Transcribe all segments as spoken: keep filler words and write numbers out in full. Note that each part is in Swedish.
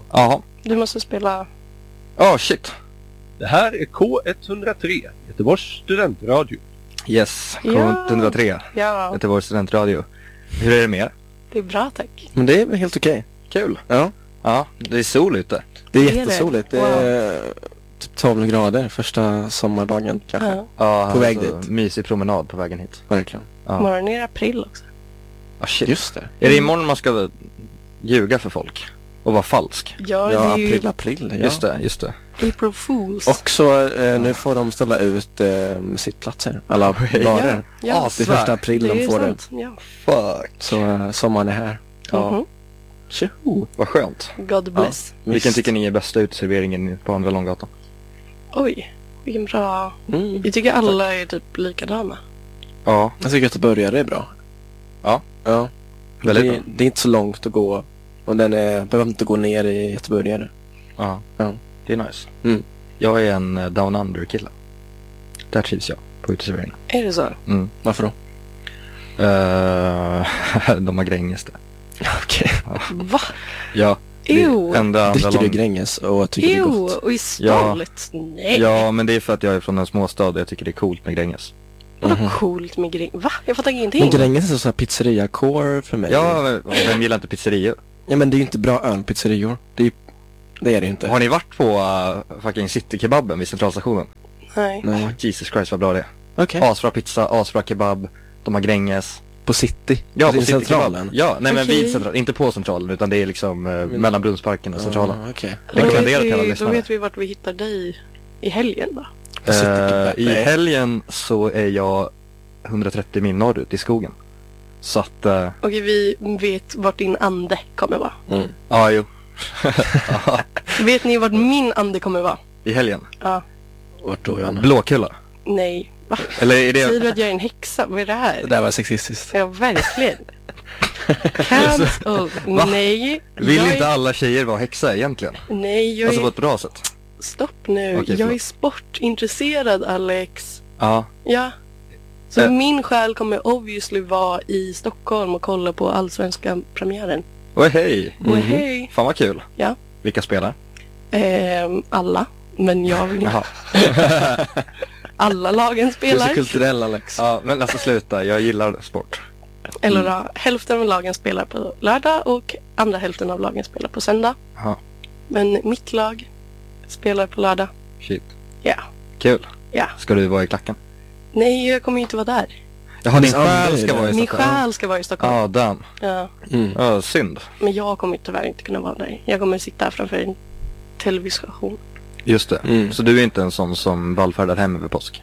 Jaha. Du måste spela... Ja, oh, shit. Det här är K etthundratre, Göteborgs studentradio. Yes, K Ja. etthundratre. Ja, Göteborgs studentradio. Hur är det med er? det är bra tack. Men det är väl helt okej. Kul. Ja. Ja, det är sol ute. Det är Det är det. jättesoligt. Det är typ tolv grader första sommardagen kanske. Ja. Ja, På väg alltså, dit. Mysig promenad på vägen hit. Verkligen. Ja, Morgon är april också. ah, shit. Just det. Är det imorgon man ska ljuga för folk? Och vara falsk? Ja, Ja, det är ju april, april. Ja. Just det, just det. April Fools. Och så eh, nu får de ställa ut eh, sittplatser. Alla Oj. varor. Ja, Ah, Det är första april det de är får det. sant. Ja. Fuck. Så eh, sommaren är här. Ja. Mhm. Tjoho! Vad skönt. God bless. Vilken tycker ni är bästa uteserveringen på Andra Långgatan? Oj, vilken bra... Mm. Jag tycker alla är typ likadana. Ja, Jag tycker att göteborgare är bra. Ja. Ja. väldigt det, bra. det är inte så långt att gå. Och den är, behöver inte gå ner i göteborgare. Ja. Ja. Det är nice. Mm. Jag är en eh, down under kille. Där trivs jag på uteserveringen. Är det så? Mm. Varför då? Uh, de har Gränges det. Okej. Va? Ja. det är Ew. enda andra Dricker du lång... Gränges och tycker det är Ew, gott? och i stallet. Nej. Ja, men det är för att jag är från en småstad och jag tycker det är coolt med Gränges. Vad Mhm. coolt med Gränges. Va? Jag fattar Men ingenting. Gränges är så här pizzeria-core för mig. Ja, men vem gillar inte pizzerior? Ja, men det är ju inte bra ölpizzerior. Det är, det är det ju inte. Har ni varit på uh, fucking citykebaben vid centralstationen? Nej. Nej. Oh, Jesus Christ vad bra det är. Okej. Asbra pizza, asbra kebab, de har Gränges. På City? Ja, på på centralen? centralen. Ja, nej men Okej. vid centralen, inte på centralen utan det är liksom uh, mellan Brunnsparken och centralen. Ah, okej. Då Rekommenderar vet, till alla vi, då lyssnare. vet vi vart vi hittar dig i helgen då. På City Uh, Kebab. I Nej. helgen så är jag hundratrettio mil norrut i skogen. Så att, uh, Okej, vi vet vart din ande kommer vara. Mm. ja jo. Ja, Vet ni vart min ande kommer vara? i helgen. Ja. Vart då, Johanna? Blåkulla. Nej. Va? Eller är Säger det... du att jag är en häxa? Vad är det här? Det där var sexistiskt. Ja, verkligen. Cancel. Va? Nej. Vill jag inte är... alla tjejer vara häxa egentligen? Nej, jag Alltså är... på ett bra sätt. Stopp nu. Okej, jag är förlåt. sportintresserad, Alex. Ja. Ja. Så Äh. min själ kommer obviously vara i Stockholm och kolla på allsvenska premiären. Oj hej. Och Mhm. hej. Fan vad kul. Ja. Vilka spelar? Ehm, alla. Men jag vill inte. Jaha. Alla lagen Du är så spelar. kulturell, Alex. Ja, men alltså sluta. Jag gillar sport. Eller då, hälften av lagen spelar på lördag och andra hälften av lagen spelar på söndag. Jaha. Men mitt lag spelar på lördag. Shit. Ja. Kul. Ja. Ska du vara i klacken? Nej, jag kommer ju inte vara där. Jaha, din Hans ande själ är ska där. vara i Min Stockholm. själ ska vara i Stockholm. Ja, damn. Ja. Mm. Ja, synd. Men jag kommer tyvärr inte kunna vara där. Jag kommer sitta framför en television. Just det. Mm. Så du är inte en sån som vallfärdar hem över påsk?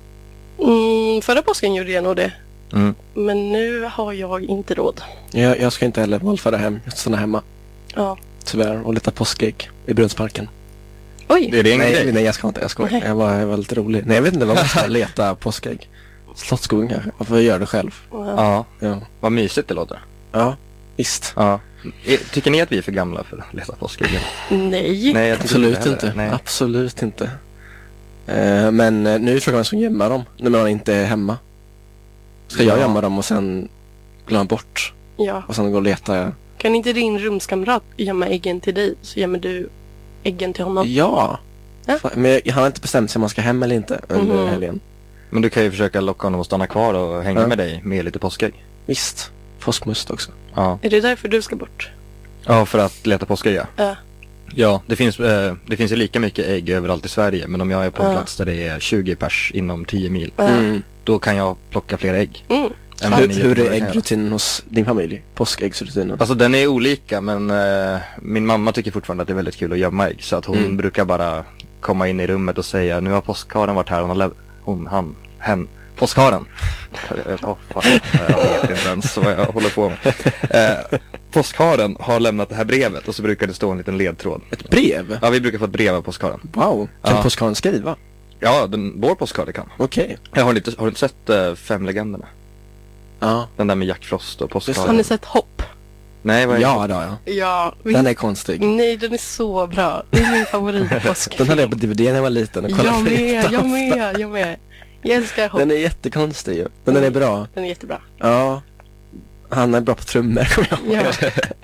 Mm, förra påsken gjorde jag nog det. Mm. Men nu har jag inte råd. Jag, jag ska inte heller vallfärda hem. Jag ska stanna hemma. Ja. Tyvärr. Och leta påskägg i Brunnsparken. Oj. Det är det en Nej, grej? nej, jag ska inte. Jag skojar. Nej. Jag var, jag var lite rolig. Nej, jag vet inte vad man ska leta påskägg. Slottsskogen kanske. Man får göra det själv. Ja. Ja, Ja. vad mysigt det låter. Ja, visst. Ja. Är- Tycker ni att vi är för gamla för att leta påskägg? Nej. Nej, jag tycker Absolut heller. inte. Nej. Absolut inte. Eh, men eh, nu är frågan vem som gömma dem när man inte är hemma. Ska jag Ja. gömma dem och sen glömma bort Ja. och sen gå och leta? Kan inte din rumskamrat gömma äggen till dig så gömmer du äggen till honom? Ja. Ja. Fa- Men jag, han har inte bestämt sig om han ska hem eller inte under Mhm. helgen. Men du kan ju försöka locka honom att stanna kvar och hänga Ja. med dig med lite påskägg. Visst. Påskmust också. Ja. Är det därför du ska bort? Ja, för att leta påskägg, ja. Ja. Ja, det finns, eh, det finns ju lika mycket ägg överallt i Sverige. Men om jag är på en Ja. plats där det är tjugo pers inom tio mil, Ja. Mm. då kan jag plocka fler ägg. Mm. än Ja. vad ni Hur, hur är kan göra. äggrutinen hos din familj? Påskäggsrutinen? Alltså den är olika, men eh, min mamma tycker fortfarande att det är väldigt kul att gömma ägg. Så att hon Mm. brukar bara komma in i rummet och säga, nu har påskharen varit här. Hon har lev- hon, han, hen, påskharen. oh, fan, jag vet inte ens vad jag håller på med. Eh, påskharen har lämnat det här brevet och så brukar det stå en liten ledtråd. Ett brev? Ja, vi brukar få ett brev av påskharen. Wow. Kan Ja. påskharen skriva? Ja, den, vår påskhare kan. Okej. Jag har, inte, har du inte sett uh, Fem legenderna? Ja. Den där med Jack Frost och Har påskharen. ni sett Hopp? Nej, vad är Ja, då, ja. Ja. vi- Den är konstig. Nej, den är så bra. Det är min favoritpåskfilm. Den hade jag på D V D när jag var liten och kollade Jag på med, riktigt. jag med, jag med. Jag älskar Hopp. Den är jättekonstig ju. Men den är bra. Den är jättebra. Ja. Han är bra på trummor, kommer jag ihåg. Ja.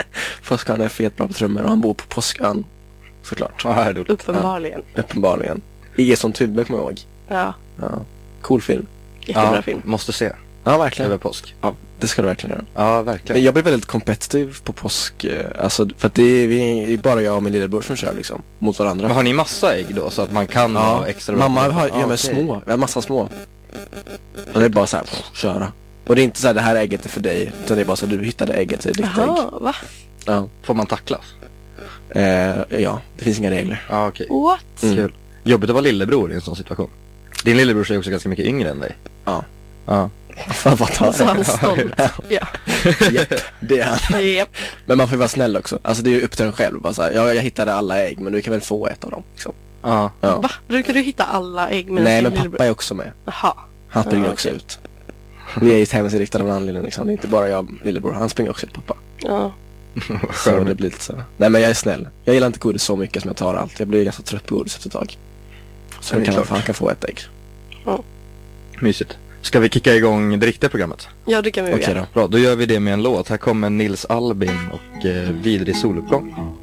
Påskaren är fet bra på trummor och han bor på Påskön. Såklart. Ja, här är det. Uppenbarligen. Uppenbarligen. I som Tubbe kommer jag ihåg. Ja, Ja. Cool film. jättebra Ja, film. måste se. Ja, verkligen. Över påsk. Ja, det ska du verkligen göra. Ja, Men verkligen. jag blir väldigt competitive på påsk. eh, Alltså, för att det är, vi, det är bara jag och min lillebror som kör liksom. Mot varandra. Men har ni massa ägg då så att man kan Ja, ha extra bra? mamma har, Ja, gör med okej. små. Vi har massa små. Och det är bara så här, pff, köra. Och det är inte så här, det här ägget är för dig. Utan det är bara så här, du hittade ägget till ditt ägg. Jaha, va? Ja. Får man tacklas? Eh, ja, det finns inga regler. Ja, okej. What? Mm. Kul. Jobbigt att vara lillebror i en sån situation. Din lillebror är också ganska mycket yngre än dig. Ja. Ja. Fan vad tar Så det? han stolt. Ja. Japp, det är han. Japp. Men man får ju vara snäll också. Alltså det är ju upp till en själv. Bara så här, ja, jag hittade alla ägg, men du kan väl få ett av dem. Liksom. Ja. Ja. Va? Brukar du hitta alla ägg med Nej, din men lillebror? pappa är också med. Jaha. Han springer Ja, också okej. ut. Vi är ju tävlingsinriktade av en anledning liksom. Det är inte bara jag och lillebror. Han springer också ut, pappa. Ja. Vad Så det charmigt. blir lite så. Nej, men jag är snäll. Jag gillar inte godis så mycket som jag tar allt. Jag blir ganska trött på godis efter ett tag. Så Det är han kan, klart. han kan få ett ägg. Mysigt. Ska vi kicka igång det riktiga programmet? Ja, det kan vi Okej göra. då. Bra, då gör vi det med en låt. Här kommer Nils Albin och eh, Vidrig soluppgång.